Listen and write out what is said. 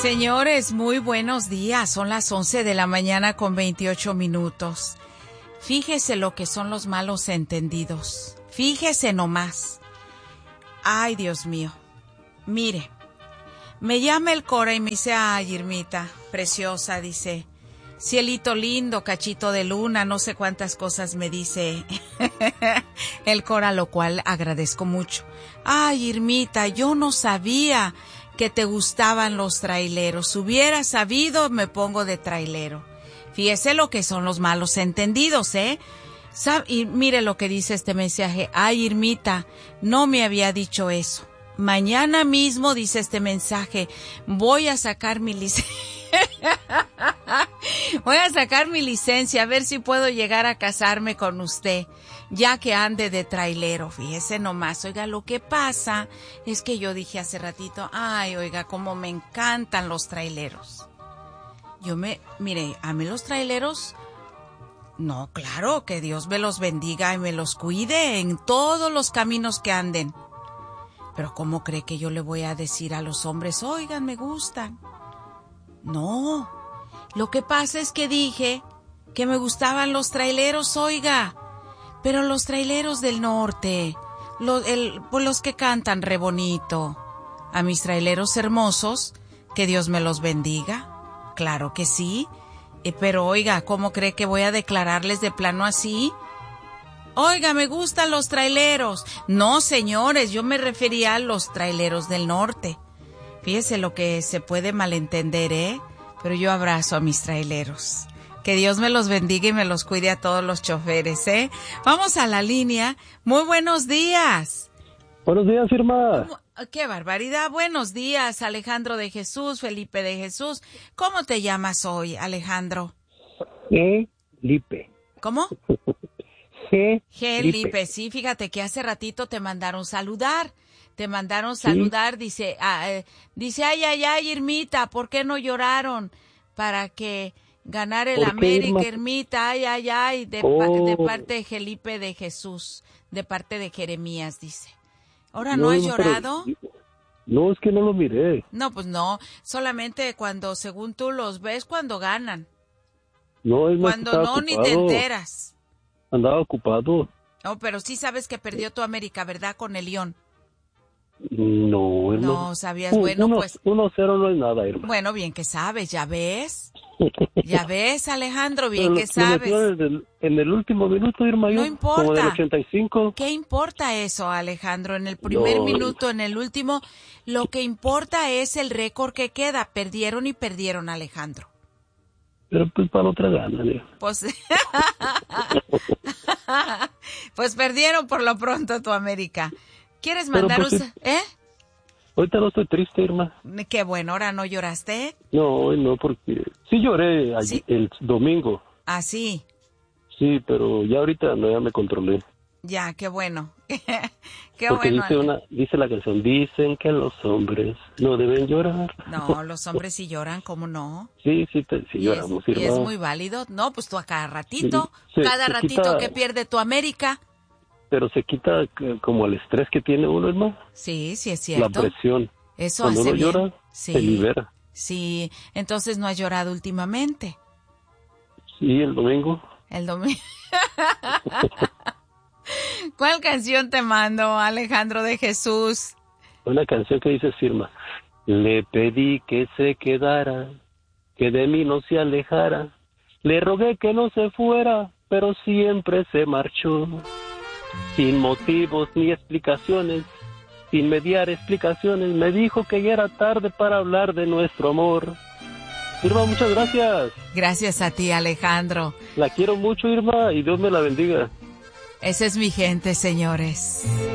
Señores, muy buenos días. Son las 11 de la mañana con 28 minutos. Fíjese lo que son los malos entendidos. Fíjese nomás. Ay, Dios mío. Mire, me llama el Cora y me dice, ay, Irmita, preciosa, dice, cielito lindo, cachito de luna, no sé cuántas cosas me dice el Cora, lo cual agradezco mucho. Ay, Irmita, yo no sabía que te gustaban los traileros. Hubiera sabido, me pongo de trailero. Fíjese lo que son los malos entendidos, ¿eh? Y mire lo que dice este mensaje. Ay, Irmita, no me había dicho eso. Mañana mismo, dice este mensaje, voy a sacar mi licencia. Voy a sacar mi licencia, a ver si puedo llegar a casarme con usted, ya que ande de trailero. Fíjese nomás. Oiga, lo que pasa es que yo dije hace ratito, ay, oiga, cómo me encantan los traileros. Mire, a mí los traileros, no, claro, que Dios me los bendiga y me los cuide en todos los caminos que anden. Pero ¿cómo cree que yo le voy a decir a los hombres, oigan, me gustan? No, lo que pasa es que dije que me gustaban los traileros, oiga, pero los traileros del norte, los que cantan re bonito. A mis traileros hermosos, que Dios me los bendiga. Claro que sí, pero oiga, ¿cómo cree que voy a declararles de plano así? Oiga, me gustan los traileros. No, señores, yo me refería a los traileros del norte. Fíjese lo que se puede malentender, ¿eh? Pero yo abrazo a mis traileros. Que Dios me los bendiga y me los cuide a todos los choferes, ¿eh? Vamos a la línea. Muy buenos días. Buenos días, Irma. ¡Qué barbaridad! Buenos días, Alejandro de Jesús, Felipe de Jesús. ¿Cómo te llamas hoy, Alejandro? Felipe. ¿Cómo? Felipe. Sí, fíjate que hace ratito te mandaron saludar. Dice, ay, Irmita, ¿por qué no lloraron para que ganara el América, Irmita? Ay, de parte de Felipe de Jesús, de parte de Jeremías, dice. ¿Ahora no has llorado? No, es que no lo miré. No, pues no, solamente cuando, según tú los ves, cuando ganan. No, es más cuando no, ocupado. Ni te enteras. Andaba ocupado. No, pero sí sabes que perdió tu América, ¿verdad? Con el León. No, no sabías. Bueno, pues 1-0 no es nada, hermano. Bueno, bien que sabes, ¿ya ves? Ya ves, Alejandro, bien que sabes. En el último minuto, Irma, no importa. Como del 85. ¿Qué importa eso, Alejandro? En el primer minuto, en el último, lo que importa es el récord que queda. Perdieron, Alejandro. Pero pues para otra gana, ¿eh? Pues, pues perdieron por lo pronto tu América. ¿Quieres mandar pues, Ahorita no estoy triste, Irma. Qué bueno, ¿ahora no lloraste? No, porque sí lloré el domingo. ¿Ah, sí? Sí, pero ya ahorita no, ya me controlé. Ya, qué bueno. Qué porque bueno. Dice la canción, dicen que los hombres no deben llorar. No, los hombres sí lloran, ¿cómo no? Sí lloramos, Irma. Y es muy válido. No, pues tú a cada ratito, Sí, cada ratito quita, que pierde tu América. Pero se quita como el estrés que tiene uno, hermano. Sí, es cierto. La presión. Eso cuando hace uno bien. Llora, sí. Se libera. Sí, entonces no has llorado últimamente. Sí, el domingo. ¿Cuál canción te mando, Alejandro de Jesús? Una canción que dice, Irma, le pedí que se quedara, que de mí no se alejara, le rogué que no se fuera, pero siempre se marchó. Sin motivos ni explicaciones, sin mediar explicaciones, me dijo que ya era tarde para hablar de nuestro amor. Irma, muchas gracias. Gracias a ti, Alejandro. La quiero mucho, Irma, y Dios me la bendiga. Esa es mi gente, señores.